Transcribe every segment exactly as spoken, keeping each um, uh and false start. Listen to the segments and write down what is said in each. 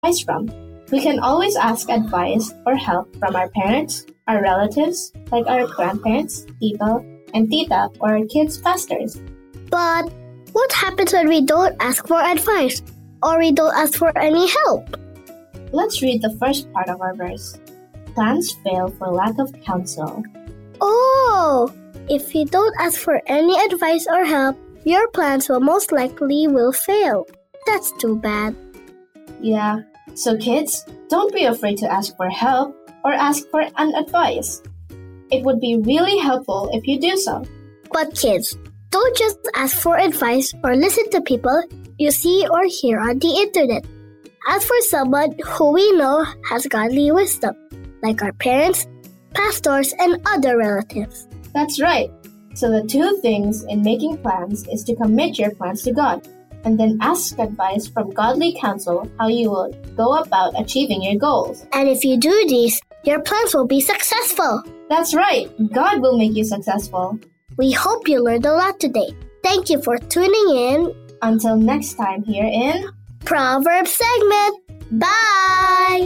advice from. We can always ask advice or help from our parents, our relatives, like our grandparents, tito, and tita, or our kids' pastors. But what happens when we don't ask for advice or we don't ask for any help? Let's read the first part of our verse. Plans fail for lack of counsel. Oh, if you don't ask for any advice or help, your plans will most likely will fail. That's too bad. Yeah, so kids, don't be afraid to ask for help or ask for an advice. It would be really helpful if you do so. But kids, don't just ask for advice or listen to people you see or hear on the internet. Ask for someone who we know has godly wisdom, like our parents, pastors, and other relatives. That's right. So the two things in making plans is to commit your plans to God, and then ask advice from godly counsel how you will go about achieving your goals. And if you do this, your plans will be successful. That's right. God will make you successful. We hope you learned a lot today. Thank you for tuning in. Until next time here in Proverbs segment. Bye!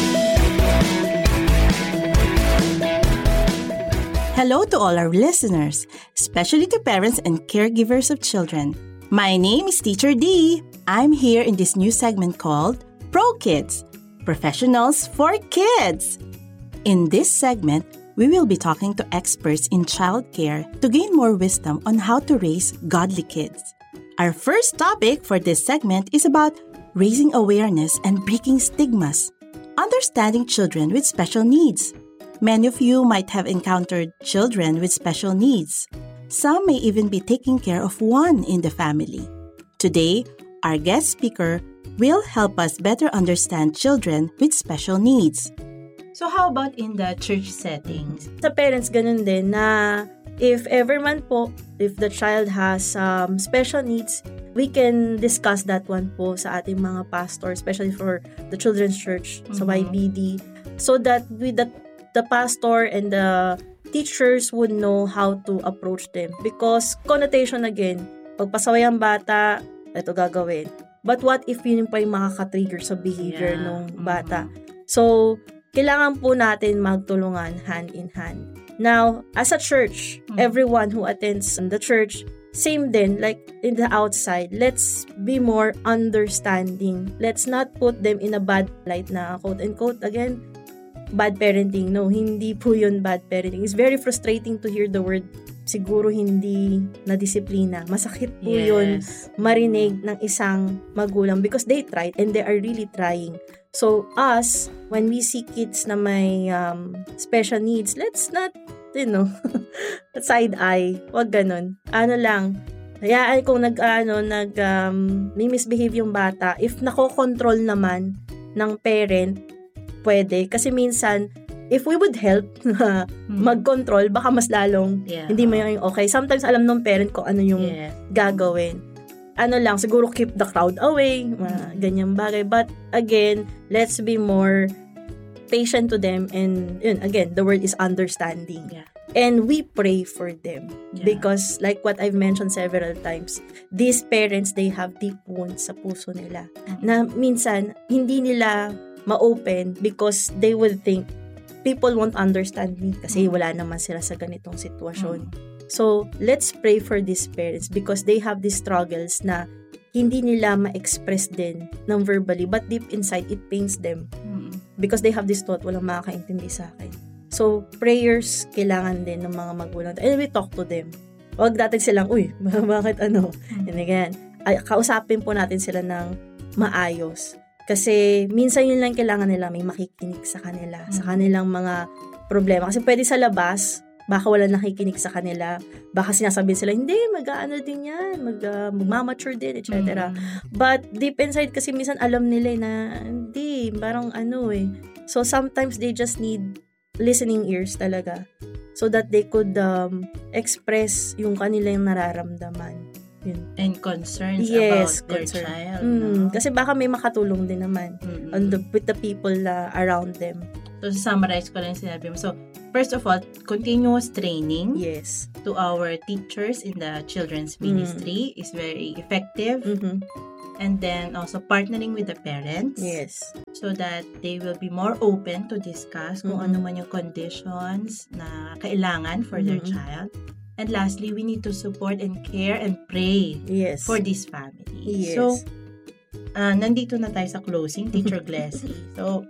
Hello to all our listeners, especially to parents and caregivers of children. My name is Teacher D. I'm here in this new segment called Pro Kids, Professionals for Kids. In this segment, we will be talking to experts in childcare to gain more wisdom on how to raise godly kids. Our first topic for this segment is about raising awareness and breaking stigmas, understanding children with special needs. Many of you might have encountered children with special needs. Some may even be taking care of one in the family. Today, our guest speaker will help us better understand children with special needs. So how about in the church settings? Sa parents, ganun din na if ever man po, if the child has um, special needs, we can discuss that one po sa ating mga pastor, especially for the children's church, mm-hmm. sa Y B D, so that with the, the pastor and the teachers would know how to approach them. Because connotation again, pag pasaway ang bata, ito gagawin. But what if yun pa yung makaka-trigger sa behavior yeah. ng bata? So, kailangan po natin magtulungan hand in hand. Now, as a church, mm-hmm. everyone who attends the church, same din, like in the outside, let's be more understanding. Let's not put them in a bad light na quote-unquote, again, bad parenting. No, hindi po yun bad parenting. It's very frustrating to hear the word siguro hindi na disiplina. Masakit po yes. yun marinig ng isang magulang because they tried and they are really trying. So, us, when we see kids na may um, special needs, let's not, you know, side eye. Wag ganun. Ano lang, hayaan kung nag, ano, nag, um, may misbehave yung bata, if nako-control naman ng parent, pwede. Kasi minsan, if we would help na hmm. mag-control, baka mas lalong yeah. hindi mo yung okay. Sometimes alam ng parent kung ano yung yeah. gagawin. Ano lang, siguro keep the crowd away, mga ganyang bagay. But again, let's be more patient to them. And yun, again, the word is understanding. Yeah. And we pray for them. Yeah. Because like what I've mentioned several times, these parents, they have deep wounds sa puso nila. Mm-hmm. Na minsan, hindi nila ma-open because they would think, people won't understand me kasi mm-hmm. wala naman sila sa ganitong sitwasyon. Mm-hmm. So, let's pray for these parents because they have these struggles na hindi nila ma-express din ng verbally but deep inside, it pains them. Mm-hmm. Because they have this thought, walang makakaintindi sa akin. So, prayers kailangan din ng mga magulang. And we talk to them. Huwag natin silang, uy, bakit ano? Mm-hmm. And again, ay, kausapin po natin sila ng maayos. Kasi minsan yun lang kailangan nila, may makikinig sa kanila, mm-hmm. sa kanilang mga problema. Kasi pwede sa labas, baka wala nakikinig sa kanila, baka sinasabihin sila, hindi, mag-aano din yan, mag, uh, mag-mature din, et cetera. Mm-hmm. But deep inside kasi minsan alam nila na, hindi, parang ano eh. So sometimes they just need listening ears talaga so that they could um, express yung kanilang nararamdaman. Yun. And concerns yes, about concern. their child. Mm, no? Kasi baka may makatulong din naman mm-hmm. on the, with the people uh, around them. So, summarize ko lang yung sinabi mo. So, first of all, continuous training yes. to our teachers in the children's ministry mm. is very effective. Mm-hmm. And then also partnering with the parents. Yes. So that they will be more open to discuss kung Mm-hmm. ano man yung conditions na kailangan for their Mm-hmm. child. And lastly, we need to support and care and pray Yes. for this family. Yes. So, uh, nandito na tayo sa closing, Teacher Glessy. So,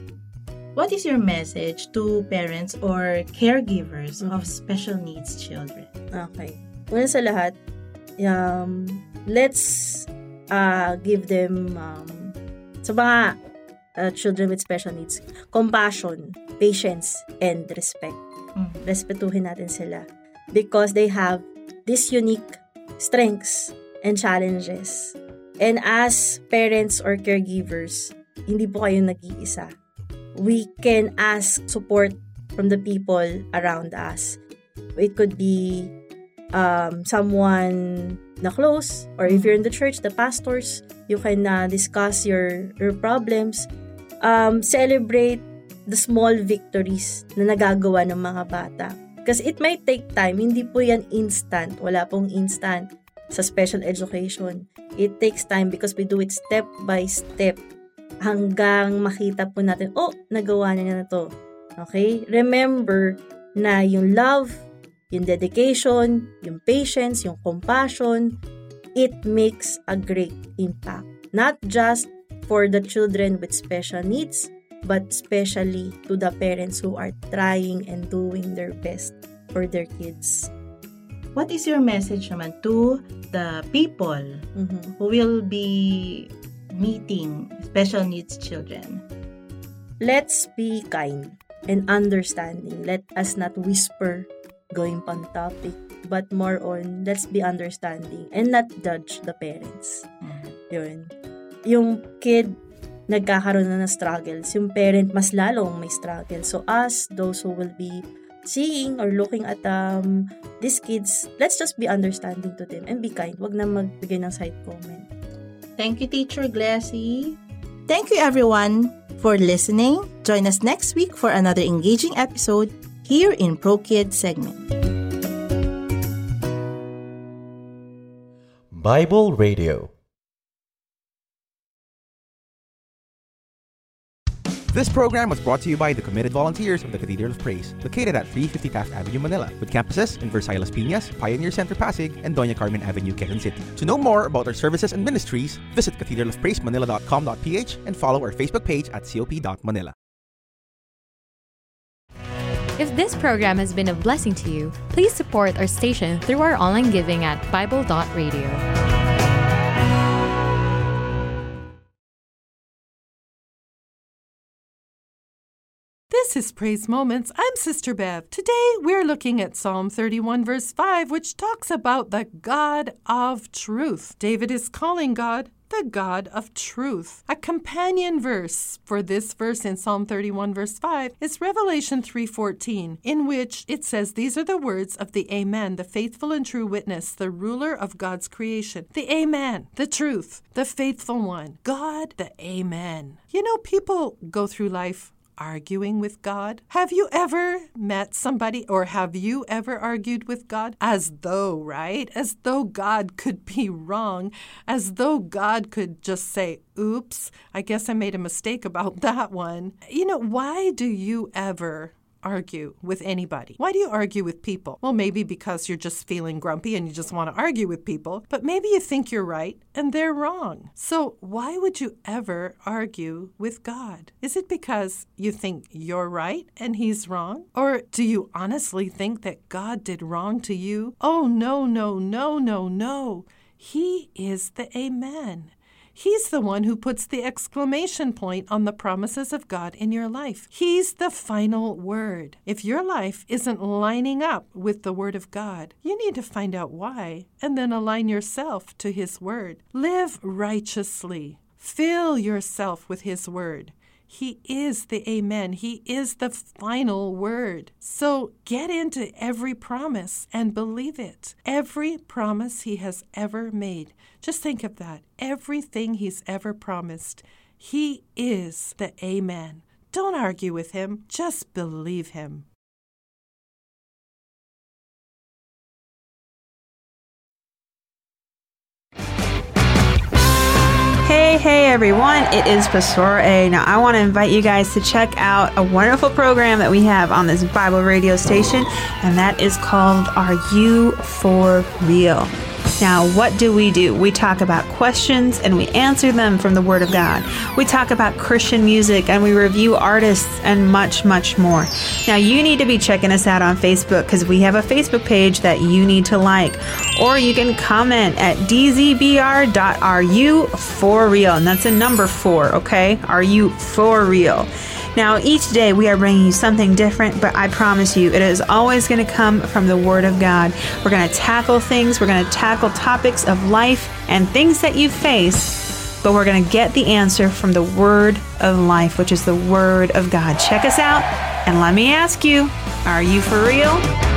what is your message to parents or caregivers Mm-hmm. of special needs children? Okay. Una sa lahat, um, let's uh, give them, um, sa mga uh, children with special needs, compassion, patience, and respect. Mm. Respetuhin natin sila. Because they have these unique strengths and challenges. And as parents or caregivers, hindi po kayo nag-iisa. We can ask support from the people around us. It could be um, someone na close, or if you're in the church, the pastors, you can uh, discuss your, your problems. Um, celebrate the small victories na nagagawa ng mga bata. Because it might take time. Hindi po yan instant. Wala pong instant sa special education. It takes time because we do it step by step hanggang makita po natin, oh, nagawa niya na to. Okay? Remember na yung love, yung dedication, yung patience, yung compassion, it makes a great impact. Not just for the children with special needs, but especially to the parents who are trying and doing their best for their kids. What is your message naman to the people Mm-hmm. who will be meeting special needs children? Let's be kind and understanding. Let us not whisper going on topic, but more on let's be understanding and not judge the parents. Yun. Yung kid, nagkakaroon na ng struggles. Yung parent, mas lalong may struggle. So us, those who will be seeing or looking at um these kids, let's just be understanding to them and be kind. Wag na magbigay ng side comment. Thank you, Teacher Glessy. Thank you, everyone, for listening. Join us next week for another engaging episode here in Pro Kids segment. Bible Radio. This program was brought to you by the committed volunteers of the Cathedral of Praise, located at three fifty Taft Avenue, Manila, with campuses in Versailles Las Piñas, Pioneer Center Pasig, and Doña Carmen Avenue, Quezon City. To know more about our services and ministries, visit cathedral of praise manila dot com dot p h and follow our Facebook page at c o p dot manila. If this program has been a blessing to you, please support our station through our online giving at bible dot radio. This is Praise Moments. I'm Sister Bev. Today we're looking at Psalm thirty-one verse five, which talks about the God of truth. David is calling God the God of truth. A companion verse for this verse in Psalm thirty-one verse five is Revelation three fourteen, in which it says, these are the words of the Amen, the faithful and true witness, the ruler of God's creation. The Amen, the truth, the faithful one. God, the Amen. You know, people go through life arguing with God. Have you ever met somebody, or have you ever argued with God? As though, right? As though God could be wrong. As though God could just say, oops, I guess I made a mistake about that one. You know, why do you ever argue with anybody? Why do you argue with people? Well, maybe because you're just feeling grumpy and you just want to argue with people, but maybe you think you're right and they're wrong. So why would you ever argue with God? Is it because you think you're right and he's wrong? Or do you honestly think that God did wrong to you? Oh, no, no, no, no, no. He is the Amen. He's the one who puts the exclamation point on the promises of God in your life. He's the final word. If your life isn't lining up with the word of God, you need to find out why and then align yourself to his word. Live righteously. Fill yourself with his word. He is the Amen. He is the final word. So get into every promise and believe it. Every promise he has ever made. Just think of that. Everything he's ever promised. He is the Amen. Don't argue with him. Just believe him. Hey, hey everyone, it is Pastor A. Now I want to invite you guys to check out a wonderful program that we have on this Bible radio station, and that is called Are You For Real? Now, what do we do? We talk about questions and we answer them from the Word of God. We talk about Christian music and we review artists and much, much more. Now, you need to be checking us out on Facebook because we have a Facebook page that you need to like. Or you can comment at d z b r dot are you for real. And that's a number four, okay? Are you for real? Now, each day we are bringing you something different, but I promise you it is always going to come from the Word of God. We're going to tackle things. We're going to tackle topics of life and things that you face, but we're going to get the answer from the Word of life, which is the Word of God. Check us out, and let me ask you, are you for real?